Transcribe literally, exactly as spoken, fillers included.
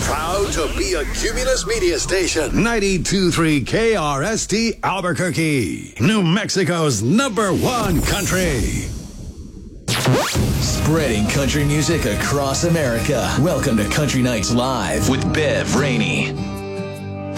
Proud to be a Cumulus Media Station. ninety-two point three K R S T Albuquerque. New Mexico's number one country. Spreading country music across America. Welcome to Country Nights Live with Bev Rainey.